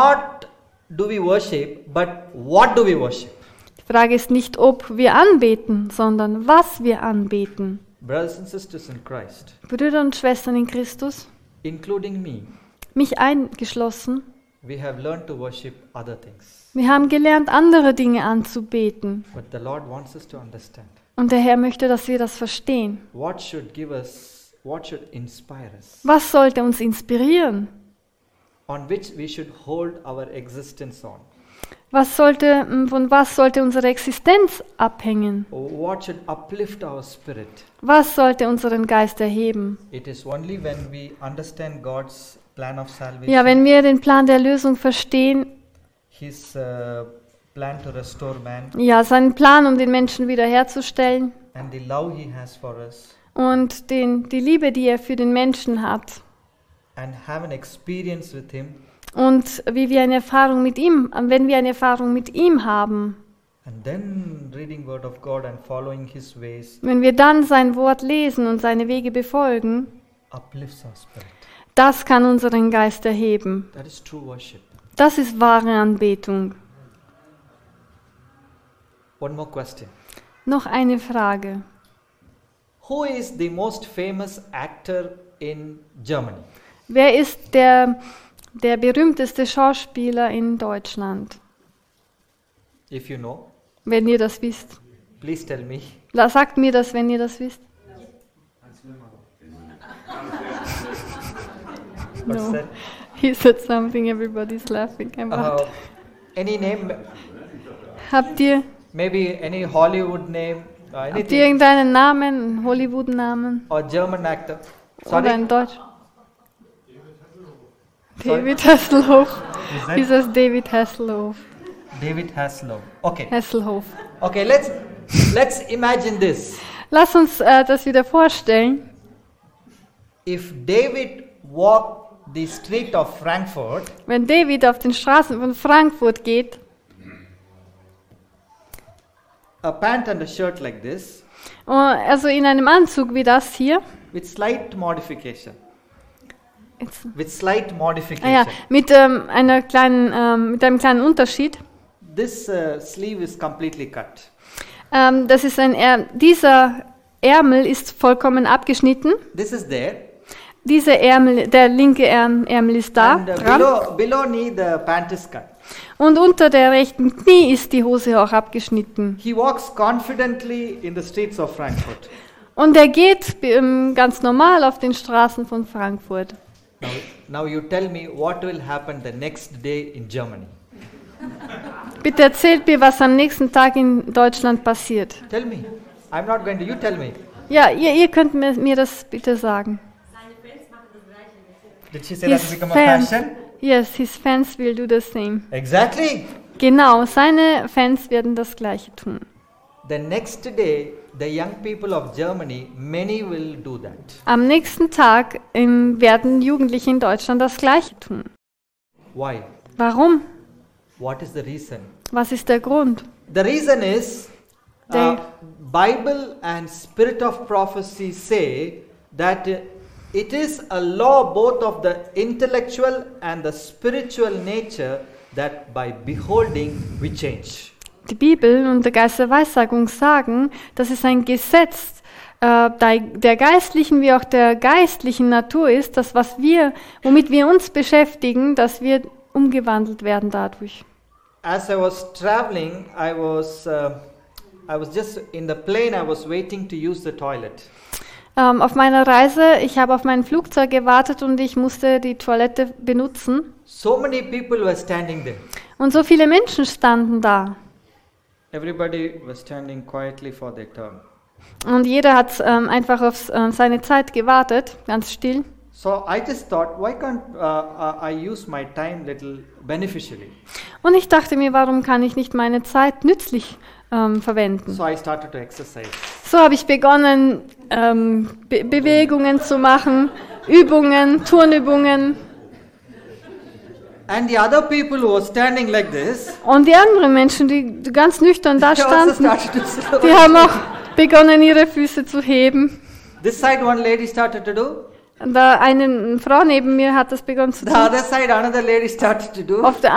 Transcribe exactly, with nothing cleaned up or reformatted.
not do we worship, but what do we worship? Die Frage ist nicht, ob wir anbeten, sondern was wir anbeten. Brothers and sisters in Christ, Brüder und Schwestern in Christus, including me, mich eingeschlossen, we have learned to worship other things. wir haben gelernt, andere Dinge anzubeten. But the Lord wants us to understand. Und der Herr möchte, dass wir das verstehen. What should give us, what should inspire us? Was sollte uns inspirieren? On which we should hold our existence on. Was sollte, von was sollte unsere Existenz abhängen? What should uplift our spirit? Was sollte unseren Geist erheben? It is only when we understand God's plan of salvation, Ja, wenn wir den Plan der Lösung verstehen, His uh, plan to restore man, ja, seinen Plan, um den Menschen wiederherzustellen and the love He has for us, und den, die Liebe, die er für den Menschen hat and have an experience with Him, und wie wir eine Erfahrung mit ihm, wenn wir eine Erfahrung mit ihm haben, and then reading Word of God and following His ways, wenn wir dann sein Wort lesen und seine Wege befolgen, uplifts our spirit. das kann unseren Geist erheben. That is true worship. Das ist wahre Anbetung. One more question. Noch eine Frage. Who is the most famous actor in Germany? Wer ist der, der berühmteste Schauspieler in Deutschland? If you know, Wenn ihr das wisst. please tell me. La- Sagt mir das, wenn ihr das wisst. What's No. that? He said something, everybody's laughing about. Uh, any name? Habt ihr, Maybe any Hollywood name? Uh, habt ihr anything? irgendeinen Namen, einen Hollywood-Namen? Or German actor? Oder Sorry? in Deutsch? Sorry? David Hasselhoff. Is that- He says David Hasselhoff. David Hasselhoff. Okay. Hasselhoff. Okay, let's let's imagine this. Lass uns äh, das wieder vorstellen. If David walked the street of Frankfurt Wenn David auf den Straßen von Frankfurt geht, a pant and a shirt like this oh, also in einem Anzug wie das hier, with slight modification. Jetzt, With slight ah modification. ja, mit, ähm, einer kleinen, ähm, mit einem kleinen Unterschied. This uh, sleeve is completely cut. Ähm, das ist ein Är dieser Ärmel ist vollkommen abgeschnitten. This is there. Dieser Ärmel, der linke Ärm, Ärmel ist da and uh, dran. below, below knee the pant is cut. Und unter der rechten Knie ist die Hose auch abgeschnitten. He walks confidently in the streets of Frankfurt. Und er geht ähm, ganz normal auf den Straßen von Frankfurt. Now, now you tell me what will happen the next day in Germany. Bitte erzählt mir, was am nächsten Tag in Deutschland passiert. Tell me. I'm not going to, you tell me. Ja, ihr, ihr könnt mir, mir das bitte sagen. Did she say that His to become a fans, fashion? yes, his fans will do the same. Exactly. Genau, seine Fans werden das Gleiche tun. The next day, the young people of Germany, many will do that. Am nächsten Tag ähm, werden Jugendliche in Deutschland das Gleiche tun. Why? Warum? What is the reason? Was ist der Grund? The reason is uh, They- Bible and spirit of prophecy say that uh, it is a law both of the intellectual and the spiritual nature that by beholding we change. Die Bibel und der Geist der Weissagung sagen, dass es ein Gesetz äh, der, der geistlichen wie auch der geistlichen Natur ist, dass was wir, womit wir uns beschäftigen, dass wir umgewandelt werden dadurch. As I was traveling, I was uh, I was just in the plane. I was waiting to use the toilet. Ähm, auf meiner Reise, ich habe auf mein Flugzeug gewartet und ich musste die Toilette benutzen. So many people were standing there. Und so viele Menschen standen da. Everybody was standing quietly for their turn. Und jeder hat ähm, einfach auf äh, seine Zeit gewartet, ganz still. So I just thought, why can't uh, uh, I use my time little beneficially? Und ich dachte mir, warum kann ich nicht meine Zeit nützlich ähm, verwenden? So I started to exercise. So habe ich begonnen, ähm, Be Bewegungen zu machen, Übungen, Turnübungen. And the other people who were standing like this, Und die anderen Menschen, die ganz nüchtern da they also standen, started to slow. die haben auch begonnen, ihre Füße zu heben. This side one lady started to do. Und da eine Frau neben mir hat das begonnen zu The tun. other side another lady started to do. Auf der